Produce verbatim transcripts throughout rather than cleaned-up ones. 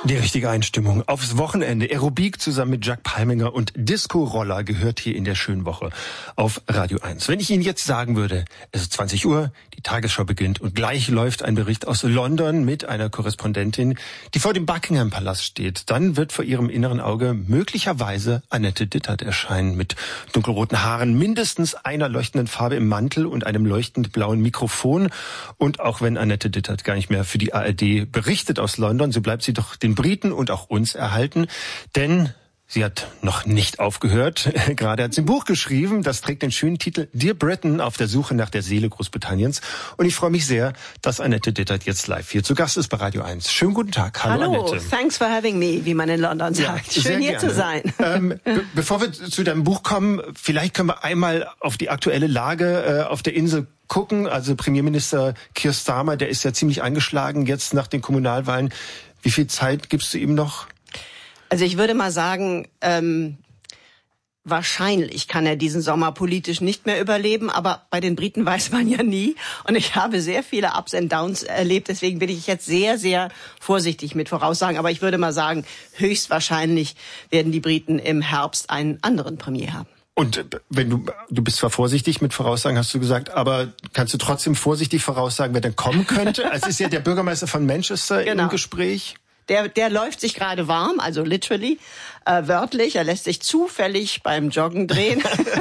Die richtige Einstimmung aufs Wochenende. Aerobik zusammen mit Jack Palminger und Disco-Roller gehört hier in der schönen Woche auf Radio eins. Wenn ich Ihnen jetzt sagen würde, es ist zwanzig Uhr, die Tagesschau beginnt und gleich läuft ein Bericht aus London mit einer Korrespondentin, die vor dem Buckingham-Palast steht, dann wird vor Ihrem inneren Auge möglicherweise Annette Dittert erscheinen mit dunkelroten Haaren, mindestens einer leuchtenden Farbe im Mantel und einem leuchtend blauen Mikrofon. Und auch wenn Annette Dittert gar nicht mehr für die A R D berichtet aus London, so bleibt sie doch den Briten und auch uns erhalten, denn sie hat noch nicht aufgehört. Gerade hat sie ein Buch geschrieben, das trägt den schönen Titel Dear Britain, auf der Suche nach der Seele Großbritanniens. Und ich freue mich sehr, dass Annette Dittert jetzt live hier zu Gast ist bei Radio eins. Schönen guten Tag. Hallo, Hallo, Annette. Thanks for having me, wie man in London sagt. Ja, schön hier gerne zu sein. Ähm, be- bevor wir zu deinem Buch kommen, vielleicht können wir einmal auf die aktuelle Lage äh, auf der Insel gucken. Also Premierminister Keir Starmer, der ist ja ziemlich angeschlagen jetzt nach den Kommunalwahlen. Wie viel Zeit gibst du ihm noch? Also ich würde mal sagen, ähm, wahrscheinlich kann er diesen Sommer politisch nicht mehr überleben, aber bei den Briten weiß man ja nie. Und ich habe sehr viele Ups and Downs erlebt, deswegen bin ich jetzt sehr, sehr vorsichtig mit Voraussagen. Aber ich würde mal sagen, höchstwahrscheinlich werden die Briten im Herbst einen anderen Premier haben. Und wenn du, du bist zwar vorsichtig mit Voraussagen, hast du gesagt, aber kannst du trotzdem vorsichtig voraussagen, wer denn kommen könnte? Es ist ja der Bürgermeister von Manchester genau. im Gespräch. Der, der läuft sich gerade warm, also literally, äh, wörtlich. Er lässt sich zufällig beim Joggen drehen.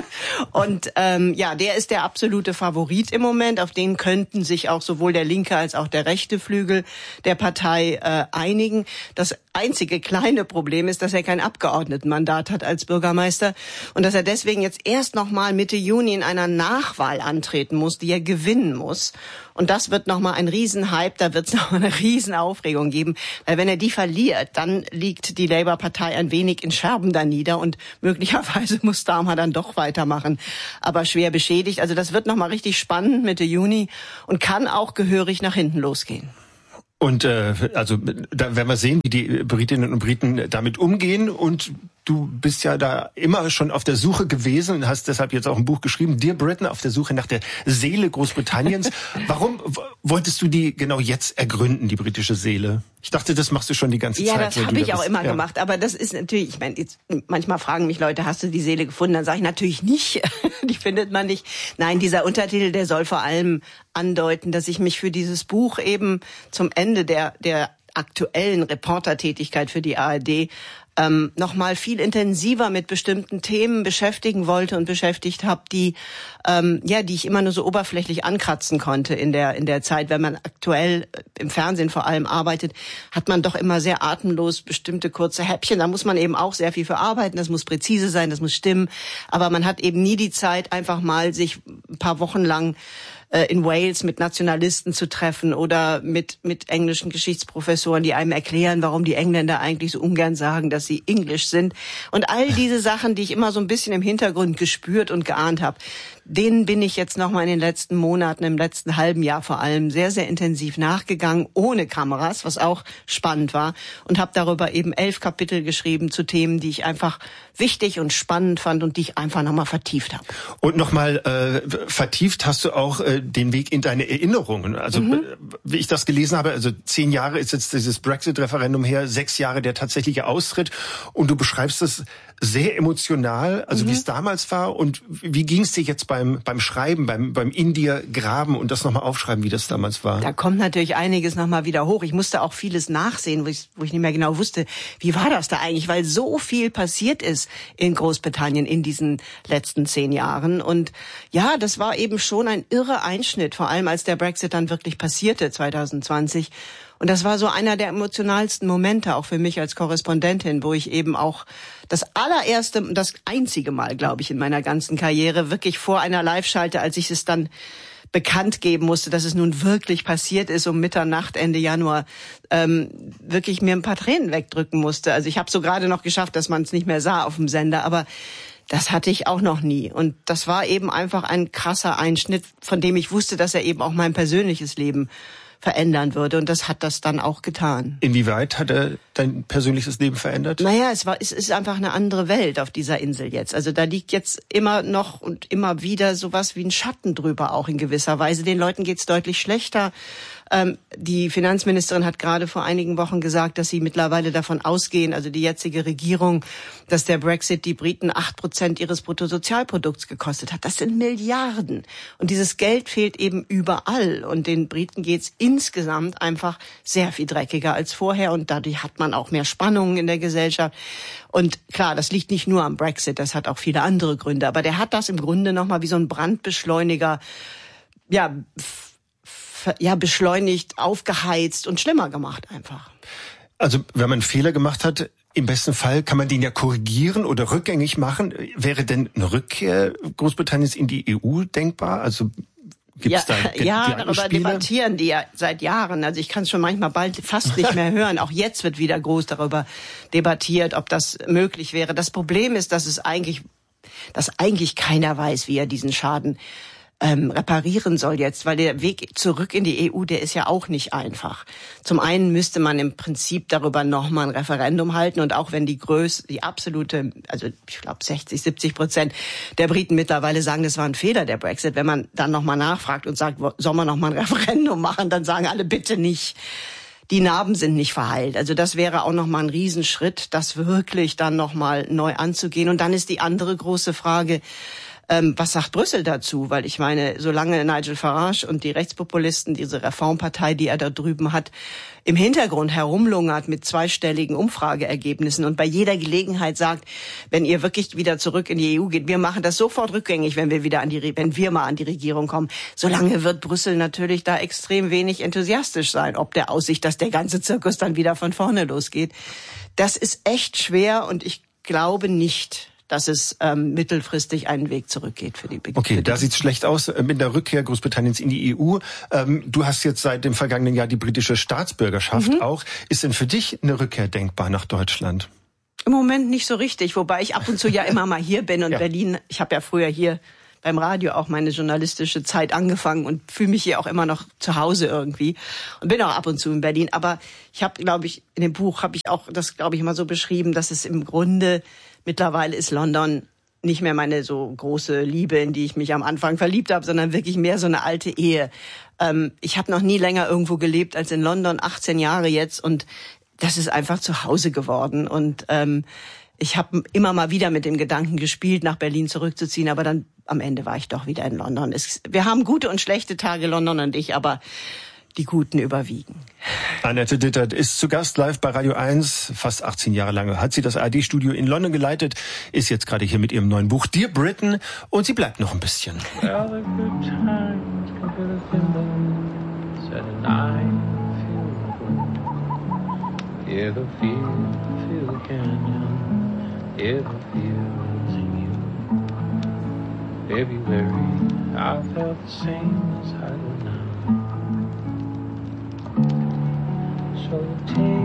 Und ähm, ja, der ist der absolute Favorit im Moment. Auf den könnten sich auch sowohl der linke als auch der rechte Flügel der Partei äh, einigen. Das einzige kleine Problem ist, dass er kein Abgeordnetenmandat hat als Bürgermeister und dass er deswegen jetzt erst noch mal Mitte Juni in einer Nachwahl antreten muss, die er gewinnen muss. Und das wird noch mal ein Riesenhype, da wird es noch mal eine Riesenaufregung geben. Weil wenn er die verliert, dann liegt die Labour-Partei ein wenig in Scherben da nieder und möglicherweise muss Starmer dann doch weitermachen. Aber schwer beschädigt. Also das wird noch mal richtig spannend Mitte Juni und kann auch gehörig nach hinten losgehen. Und äh, also da werden wir sehen, wie die Britinnen und Briten damit umgehen. Und du bist ja da immer schon auf der Suche gewesen und hast deshalb jetzt auch ein Buch geschrieben, Dear Britain, auf der Suche nach der Seele Großbritanniens. Warum w- wolltest du die genau jetzt ergründen, die britische Seele? Ich dachte, das machst du schon die ganze ja, Zeit. Ja, das habe ich da auch immer ja. gemacht. Aber das ist natürlich, ich meine, jetzt, manchmal fragen mich Leute, hast du die Seele gefunden? Dann sage ich natürlich nicht. Die findet man nicht. Nein, dieser Untertitel, der soll vor allem andeuten, dass ich mich für dieses Buch eben zum Ende der, der aktuellen Reportertätigkeit für die A R D ähm, noch mal viel intensiver mit bestimmten Themen beschäftigen wollte und beschäftigt habe, die ähm, ja, die ich immer nur so oberflächlich ankratzen konnte in der in der Zeit, wenn man aktuell im Fernsehen vor allem arbeitet, hat man doch immer sehr atemlos bestimmte kurze Häppchen. Da muss man eben auch sehr viel für arbeiten. Das muss präzise sein, das muss stimmen. Aber man hat eben nie die Zeit, einfach mal sich ein paar Wochen lang in Wales mit Nationalisten zu treffen oder mit mit englischen Geschichtsprofessoren, die einem erklären, warum die Engländer eigentlich so ungern sagen, dass sie Englisch sind. Und all diese Sachen, die ich immer so ein bisschen im Hintergrund gespürt und geahnt habe, denen bin ich jetzt noch mal in den letzten Monaten, im letzten halben Jahr vor allem sehr, sehr intensiv nachgegangen, ohne Kameras, was auch spannend war. Und habe darüber eben elf Kapitel geschrieben zu Themen, die ich einfach wichtig und spannend fand und die ich einfach noch mal vertieft habe. Und noch mal äh, vertieft hast du auch äh, den Weg in deine Erinnerungen. Also mhm. wie ich das gelesen habe, also zehn Jahre ist jetzt dieses Brexit-Referendum her, sechs Jahre der tatsächliche Austritt. Und du beschreibst es sehr emotional, also mhm. wie es damals war. Und wie ging es dir jetzt beim beim Schreiben, beim beim in dir graben und das nochmal aufschreiben, wie das damals war? Da kommt natürlich einiges nochmal wieder hoch. Ich musste auch vieles nachsehen, wo ich, wo ich nicht mehr genau wusste, wie war das da eigentlich, weil so viel passiert ist in Großbritannien in diesen letzten zehn Jahren. Und ja, das war eben schon ein irrer Einschnitt, vor allem als der Brexit dann wirklich passierte zwanzig zwanzig. Und das war so einer der emotionalsten Momente auch für mich als Korrespondentin, wo ich eben auch das allererste, das einzige Mal, glaube ich, in meiner ganzen Karriere wirklich vor einer Live-Schalte, als ich es dann bekannt geben musste, dass es nun wirklich passiert ist, um Mitternacht, Ende Januar, ähm, wirklich mir ein paar Tränen wegdrücken musste. Also ich habe so gerade noch geschafft, dass man es nicht mehr sah auf dem Sender, aber das hatte ich auch noch nie. Und das war eben einfach ein krasser Einschnitt, von dem ich wusste, dass er eben auch mein persönliches Leben verändern würde. Und das hat das dann auch getan. Inwieweit hat er dein persönliches Leben verändert? Naja, es war, es ist einfach eine andere Welt auf dieser Insel jetzt. Also da liegt jetzt immer noch und immer wieder sowas wie ein Schatten drüber, auch in gewisser Weise. Den Leuten geht's deutlich schlechter. Ähm, die Finanzministerin hat gerade vor einigen Wochen gesagt, dass sie mittlerweile davon ausgehen, also die jetzige Regierung, dass der Brexit die Briten acht Prozent ihres Bruttosozialprodukts gekostet hat. Das sind Milliarden. Und dieses Geld fehlt eben überall. Und den Briten geht's insgesamt einfach sehr viel dreckiger als vorher. Und dadurch hat man auch mehr Spannungen in der Gesellschaft. Und klar, das liegt nicht nur am Brexit, das hat auch viele andere Gründe. Aber der hat das im Grunde nochmal wie so ein Brandbeschleuniger, ja, f- ja, beschleunigt, aufgeheizt und schlimmer gemacht einfach. Also wenn man Fehler gemacht hat, im besten Fall kann man den ja korrigieren oder rückgängig machen. Wäre denn eine Rückkehr Großbritanniens in die E U denkbar? Also gibt's ja, da ge- ja, darüber Spiele? debattieren die ja seit Jahren. Also ich kann es schon manchmal bald fast nicht mehr hören. Auch jetzt wird wieder groß darüber debattiert, ob das möglich wäre. Das Problem ist, dass es eigentlich, dass eigentlich keiner weiß, wie er diesen Schaden ähm, reparieren soll jetzt, weil der Weg zurück in die E U, der ist ja auch nicht einfach. Zum einen müsste man im Prinzip darüber nochmal ein Referendum halten und auch wenn die Größe, die absolute, also ich glaube sechzig, siebzig Prozent der Briten mittlerweile sagen, das war ein Fehler, der Brexit, wenn man dann nochmal nachfragt und sagt, soll man nochmal ein Referendum machen, dann sagen alle bitte nicht. Die Narben sind nicht verheilt. Also das wäre auch nochmal ein Riesenschritt, das wirklich dann nochmal neu anzugehen. Und dann ist die andere große Frage, Ähm, was sagt Brüssel dazu? Weil ich meine, solange Nigel Farage und die Rechtspopulisten, diese Reformpartei, die er da drüben hat, im Hintergrund herumlungert mit zweistelligen Umfrageergebnissen und bei jeder Gelegenheit sagt, wenn ihr wirklich wieder zurück in die E U geht, wir machen das sofort rückgängig, wenn wir wieder an die, wenn wir mal an die Regierung kommen. Solange wird Brüssel natürlich da extrem wenig enthusiastisch sein, ob der Aussicht, dass der ganze Zirkus dann wieder von vorne losgeht. Das ist echt schwer und ich glaube nicht, dass es ähm, mittelfristig einen Weg zurückgeht für die Big Okay, für die da sieht's schlecht aus äh, mit der Rückkehr Großbritanniens in die E U. Ähm, du hast jetzt seit dem vergangenen Jahr die britische Staatsbürgerschaft mhm. auch. Ist denn für dich eine Rückkehr denkbar nach Deutschland? Im Moment nicht so richtig, wobei ich ab und zu ja immer mal hier bin und ja. Berlin, ich habe ja früher hier beim Radio auch meine journalistische Zeit angefangen und fühle mich hier auch immer noch zu Hause irgendwie und bin auch ab und zu in Berlin. Aber ich habe, glaube ich, in dem Buch habe ich auch das, glaube ich, immer so beschrieben, dass es im Grunde mittlerweile ist London nicht mehr meine so große Liebe, in die ich mich am Anfang verliebt habe, sondern wirklich mehr so eine alte Ehe. Ähm, ich habe noch nie länger irgendwo gelebt als in London, achtzehn Jahre jetzt und das ist einfach zu Hause geworden und ähm, ich habe immer mal wieder mit dem Gedanken gespielt, nach Berlin zurückzuziehen, aber dann am Ende war ich doch wieder in London. Es, wir haben gute und schlechte Tage, London und ich, aber die guten überwiegen. Annette Dittert ist zu Gast live bei Radio eins. Fast achtzehn Jahre lang hat sie das A R D-Studio in London geleitet, ist jetzt gerade hier mit ihrem neuen Buch Dear Britain und sie bleibt noch ein bisschen. February, I felt the same as I do now. So take